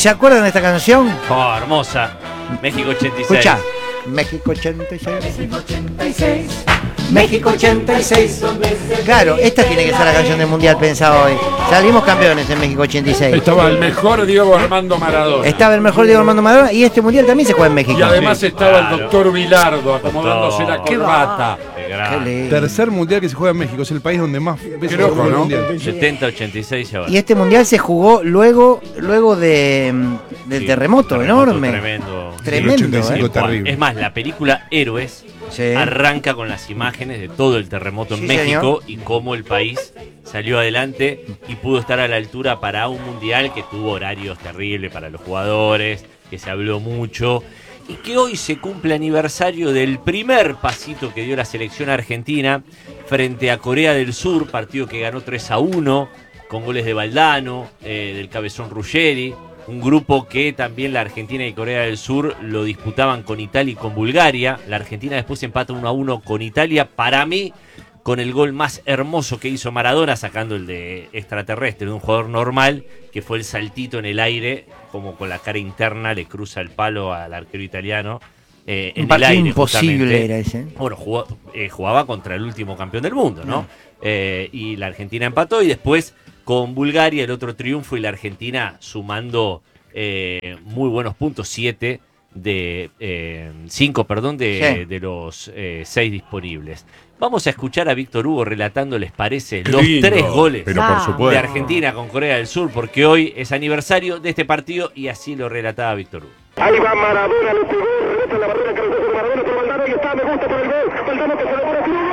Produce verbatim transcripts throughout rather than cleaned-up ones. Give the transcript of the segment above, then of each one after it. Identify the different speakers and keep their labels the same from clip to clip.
Speaker 1: ¿Se acuerdan de esta canción?
Speaker 2: Oh, hermosa. México ochenta y seis.
Speaker 1: Escucha. México ochenta y seis. México ochenta y seis. México ochenta y seis. Claro, esta tiene que ser la canción del mundial pensado hoy. Salimos campeones en México ochenta y seis.
Speaker 3: Estaba el mejor Diego Armando Maradona.
Speaker 1: Estaba el mejor Diego Armando Maradona y este mundial también se juega en México.
Speaker 3: Y además
Speaker 2: Sí,
Speaker 3: estaba
Speaker 2: claro.
Speaker 3: el doctor Vilardo acomodándose la
Speaker 1: Qué
Speaker 3: corbata.
Speaker 2: Qué
Speaker 1: Qué
Speaker 2: grande.
Speaker 1: lindo.
Speaker 4: Tercer mundial que se juega en México, es el país donde más veces
Speaker 3: Creo
Speaker 4: se juega
Speaker 3: que
Speaker 4: el
Speaker 3: no.
Speaker 4: mundial.
Speaker 2: setenta, ochenta y seis y ahora.
Speaker 1: Y este mundial se jugó luego, luego de, del
Speaker 2: Sí,
Speaker 1: terremoto,
Speaker 2: terremoto
Speaker 1: enorme.
Speaker 2: Tremendo.
Speaker 1: Tremendo,
Speaker 4: ochenta y cinco
Speaker 1: ¿eh?
Speaker 4: terrible.
Speaker 2: Es más, la película Héroes
Speaker 1: Sí.
Speaker 2: arranca con las imágenes de todo el terremoto en
Speaker 1: Sí,
Speaker 2: México y cómo el país salió adelante y pudo estar a la altura para un mundial que tuvo horarios terribles para los jugadores, que se habló mucho y que hoy se cumple aniversario del primer pasito que dio la selección argentina frente a Corea del Sur, partido que ganó tres a uno con goles de Valdano, eh, del Cabezón Ruggeri. Un grupo que también la Argentina y Corea del Sur lo disputaban con Italia y con Bulgaria. La Argentina después empata uno a uno con Italia. Para mí, con el gol más hermoso que hizo Maradona, sacando el de extraterrestre, de un jugador normal, que fue el saltito en el aire, como con la cara interna le cruza el palo al arquero italiano. Eh, en
Speaker 1: Un partido
Speaker 2: el aire,
Speaker 1: imposible
Speaker 2: justamente.
Speaker 1: era ese.
Speaker 2: Bueno, jugó- eh, jugaba contra el último campeón del mundo, ¿no? Eh, y la Argentina empató y después con Bulgaria el otro triunfo y la Argentina sumando eh, muy buenos puntos, siete de eh, cinco, perdón, de,
Speaker 1: Sí.
Speaker 2: de los eh, seis disponibles. Vamos a escuchar a Víctor Hugo relatando, ¿les parece?
Speaker 3: Qué
Speaker 2: Los
Speaker 3: lindo,
Speaker 2: tres goles
Speaker 3: pero por
Speaker 5: Ah.
Speaker 2: de
Speaker 3: supuesto.
Speaker 2: Argentina con Corea del Sur, porque hoy es aniversario de este partido y así lo relataba Víctor Hugo.
Speaker 6: Ahí va Maradona, le pegó, remata en la barrera, cabezazo de Maradona por Valdano, y está, me gusta por el gol, Valdano que se demora, tiro,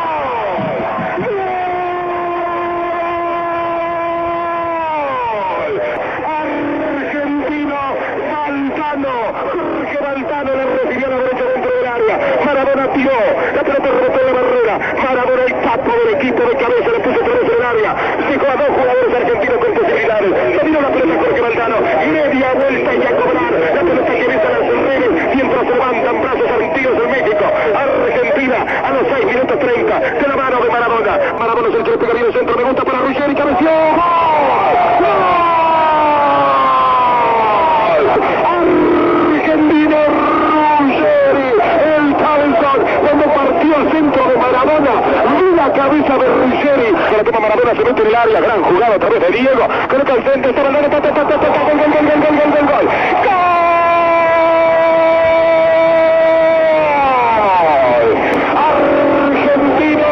Speaker 6: ¡gol! Argentino, Valdano, Jorge Valdano le recibió la derecha dentro del área, Maradona tiró, la pelota rebotó en la barrera, Maradona el capo del equipo de cabeza, le puso otra vez en el área, dejó a dos jugadores argentinos con posibilidades, le dio la pelota a Jorge Valdano, media vuelta y a cobrar, la pelota que besa las redes, mientras se levantan brazos argentinos en México, Argentina a los seis minutos treinta, de la mano de Maradona, Maradona es el que le pega bien el centro, me gusta para Ruggeri, cabeció, ¡gol! ¡Gol! Argentino Ruggeri, el cabezón, cuando partió el centro de Maradona, vi la cabeza de Ruggeri, que la toma Maradona, se mete en el área, gran jugada a través de Diego, coloca el centro, está Valdano, ta, ta, ta, ta, ta, gol, gol, gol, gol, gol, gol, gol, gol, ¡gol! Argentino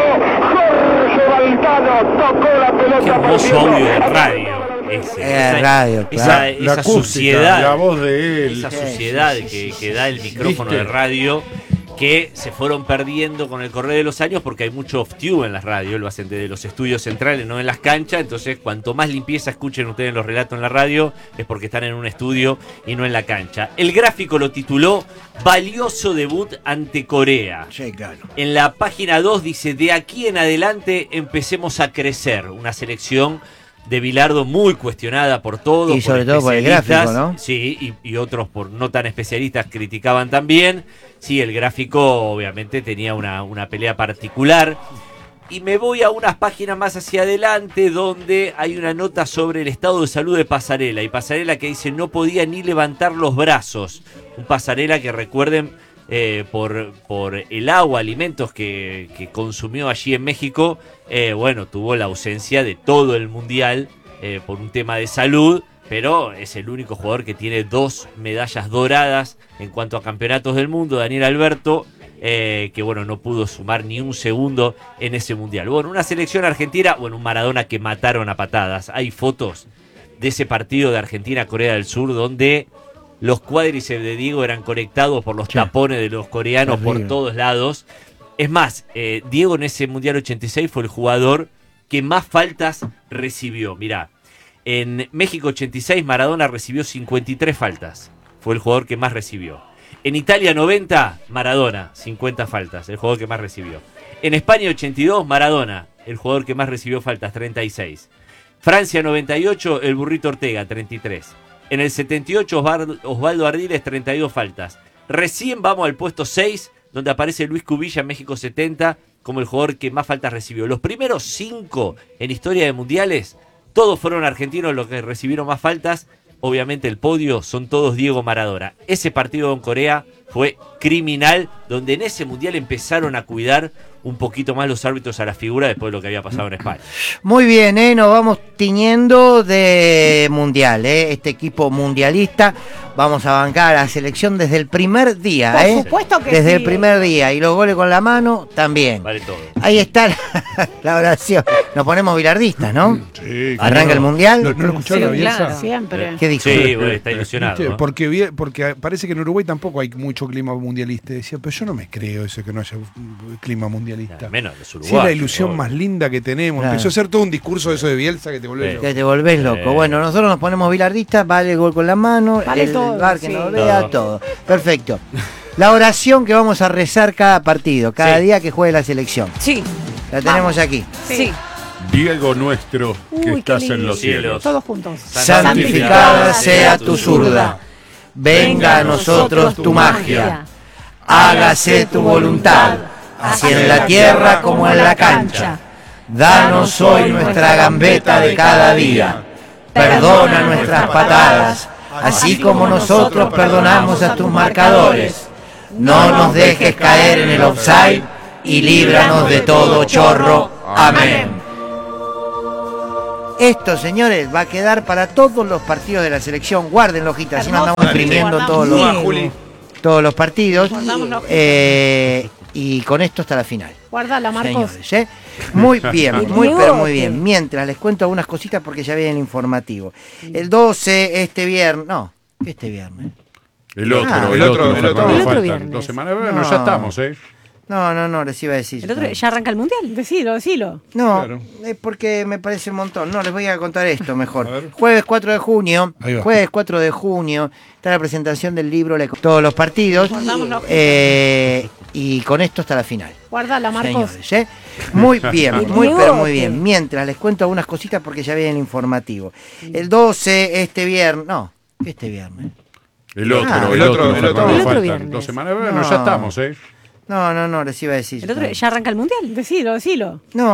Speaker 6: Jorge Valdano tocó la pelota.
Speaker 2: Qué hermoso
Speaker 6: para
Speaker 2: audio de
Speaker 6: Diego.
Speaker 2: radio. Ese,
Speaker 1: Eh, radio,
Speaker 2: esa,
Speaker 1: claro.
Speaker 2: esa
Speaker 3: La acústica,
Speaker 2: suciedad.
Speaker 3: la voz de él.
Speaker 2: Esa
Speaker 1: Sí,
Speaker 2: suciedad
Speaker 1: sí, sí,
Speaker 2: que,
Speaker 1: sí,
Speaker 2: que da el micrófono
Speaker 3: ¿Viste?
Speaker 2: de radio, que se fueron perdiendo con el correr de los años porque hay mucho off-tube en las radios, lo hacen desde los estudios centrales, no en las canchas, entonces cuanto más limpieza escuchen ustedes los relatos en la radio, es porque están en un estudio y no en la cancha. El gráfico lo tituló Valioso debut ante Corea.
Speaker 1: Sí, claro.
Speaker 2: En la página dos dice, de aquí en adelante empecemos a crecer, una selección de Bilardo muy cuestionada por todos.
Speaker 1: Y sobre todo por el gráfico, ¿no?
Speaker 2: Sí, y, y otros por no tan especialistas criticaban también. Sí, el gráfico obviamente tenía una, una pelea particular. Y me voy a unas páginas más hacia adelante donde hay una nota sobre el estado de salud de Pasarela. Y Pasarela que dice no podía ni levantar los brazos. Un Pasarela que recuerden eh, por, por el agua, alimentos que, que consumió allí en México. Eh, bueno, tuvo la ausencia de todo el mundial eh, por un tema de salud. Pero es el único jugador que tiene dos medallas doradas en cuanto a campeonatos del mundo, Daniel Alberto, eh, que bueno, no pudo sumar ni un segundo en ese mundial. Bueno, una selección argentina, bueno, un Maradona que mataron a patadas. Hay fotos de ese partido de Argentina-Corea del Sur donde los cuádriceps de Diego eran conectados por los
Speaker 1: Sí.
Speaker 2: tapones de los coreanos
Speaker 1: Terrible.
Speaker 2: por todos lados. Es más, eh, Diego en ese mundial ochenta y seis fue el jugador que más faltas recibió. Mirá. En México ochenta y seis, Maradona recibió cincuenta y tres faltas. Fue el jugador que más recibió. En Italia noventa, Maradona, cincuenta faltas, el jugador que más recibió. En España ochenta y dos, Maradona, el jugador que más recibió faltas, treinta y seis. Francia noventa y ocho, el Burrito Ortega, treinta y tres. En el setenta y ocho, Osvar- Osvaldo Ardiles, treinta y dos faltas. Recién vamos al puesto seis, donde aparece Luis Cubilla en México setenta, como el jugador que más faltas recibió. Los primeros cinco en historia de mundiales, todos fueron argentinos los que recibieron más faltas, obviamente el podio son todos Diego Maradona. Ese partido con Corea fue criminal, donde en ese mundial empezaron a cuidar un poquito más los árbitros a la figura después de lo que había pasado en España.
Speaker 1: Muy bien, ¿eh? Nos vamos tiñendo de mundial, ¿eh? Este equipo mundialista. Vamos a bancar a la selección desde el primer día,
Speaker 5: Por
Speaker 1: ¿eh?
Speaker 5: supuesto que
Speaker 1: Desde
Speaker 5: sí.
Speaker 1: el primer día. Y los goles con la mano también.
Speaker 2: Vale todo.
Speaker 1: Ahí está la, la oración. Nos ponemos bilardistas, ¿no?
Speaker 4: Sí,
Speaker 1: Arranca
Speaker 4: claro.
Speaker 1: el mundial.
Speaker 4: ¿No, no lo escucharon a
Speaker 5: Sí,
Speaker 4: Bielsa?
Speaker 5: claro, siempre.
Speaker 1: ¿Qué dijo?
Speaker 2: Sí, bueno, está ilusionado.
Speaker 4: ¿Viste?
Speaker 2: ¿no?
Speaker 4: Porque, Biel- porque parece que en Uruguay tampoco hay mucho clima mundialista. Decía, pero yo no me creo eso que no haya un clima mundialista.
Speaker 2: Menos los
Speaker 4: Sí, es
Speaker 2: uruguayos.
Speaker 4: la ilusión
Speaker 2: obvio.
Speaker 4: más linda que tenemos.
Speaker 1: Claro.
Speaker 4: Empezó a hacer todo un discurso de eso de Bielsa que te volvés
Speaker 2: Sí.
Speaker 4: loco.
Speaker 1: Que te volvés loco.
Speaker 2: Eh.
Speaker 1: Bueno, nosotros nos ponemos bilardistas, vale el gol con la mano,
Speaker 5: Vale
Speaker 1: el
Speaker 5: todo,
Speaker 1: bar que
Speaker 5: sí.
Speaker 1: nos vea,
Speaker 2: Todo.
Speaker 1: todo. Perfecto. La oración que vamos a rezar cada partido, cada
Speaker 2: Sí.
Speaker 1: día que juegue la selección.
Speaker 5: Sí.
Speaker 1: La tenemos aquí.
Speaker 5: Sí.
Speaker 3: Diego nuestro, que
Speaker 5: Uy, qué
Speaker 3: estás en
Speaker 5: lindo.
Speaker 3: los cielos.
Speaker 5: Todos juntos.
Speaker 1: Santificada sea tu zurda. Venga a nosotros tu magia. Hágase tu voluntad, así en la tierra como en la cancha. Danos hoy nuestra gambeta de cada día. Perdona nuestras patadas, así como nosotros perdonamos a tus marcadores. No nos dejes caer en el offside y líbranos de todo chorro. Amén. Esto, señores, va a quedar para todos los partidos de la selección. Guárdenlo, hojitas, así no andamos
Speaker 5: Hermoso.
Speaker 1: imprimiendo
Speaker 5: Guardamos
Speaker 1: todos
Speaker 5: bien.
Speaker 1: los,
Speaker 4: Juli.
Speaker 1: todos los partidos.
Speaker 5: Guardamos la hojita.
Speaker 1: Eh, y con esto hasta la final.
Speaker 5: Guardala, Marcos.
Speaker 1: Señores, ¿eh? Muy bien, muy
Speaker 5: Idiote.
Speaker 1: pero muy bien. Mientras les cuento algunas cositas porque ya viene el informativo. El doce, este viernes, no, este viernes.
Speaker 3: El otro,
Speaker 1: Ah,
Speaker 3: el,
Speaker 4: el
Speaker 3: otro,
Speaker 4: otro, el otro.
Speaker 3: nos
Speaker 5: El otro
Speaker 3: faltan
Speaker 5: viernes.
Speaker 3: dos semanas. Bueno,
Speaker 1: No.
Speaker 3: ya estamos, ¿eh?
Speaker 1: No, no, no, les iba a decir.
Speaker 5: El otro, ¿ya arranca el mundial? Decilo, decilo.
Speaker 1: No,
Speaker 4: Claro.
Speaker 1: es porque me parece un montón. No, les voy a contar esto mejor.
Speaker 4: A ver.
Speaker 1: Jueves cuatro de junio,
Speaker 4: Ahí va.
Speaker 1: jueves cuatro de junio, está la presentación del libro La- todos los partidos.
Speaker 5: Guardamos la hojita.
Speaker 1: Eh, y con esto hasta la final.
Speaker 5: Guardala, Marcos.
Speaker 1: Señores, ¿eh? Muy bien, muy pero muy
Speaker 5: Idiote.
Speaker 1: bien. Mientras les cuento algunas cositas porque ya viene el informativo. El doce, este viernes, no, este viernes.
Speaker 3: El otro,
Speaker 1: Ah,
Speaker 3: el,
Speaker 4: el
Speaker 3: otro,
Speaker 4: otro,
Speaker 3: nos
Speaker 4: el
Speaker 3: faltan
Speaker 4: otro.
Speaker 5: El otro
Speaker 3: faltan
Speaker 5: viernes.
Speaker 3: dos semanas. Bueno,
Speaker 1: No.
Speaker 3: ya estamos, ¿eh?
Speaker 1: No, no, no, les iba a decir.
Speaker 5: El otro, ¿ya arranca el mundial? Decilo, decilo.
Speaker 1: No,